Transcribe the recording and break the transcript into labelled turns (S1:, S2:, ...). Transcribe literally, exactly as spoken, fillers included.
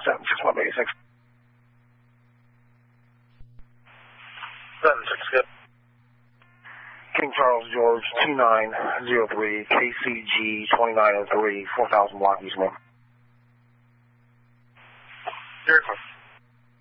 S1: seven six one eight six.
S2: seven six, good.
S1: King Charles George two nine zero three, K C G twenty-nine oh three, four thousand block East Main.
S2: Very cool.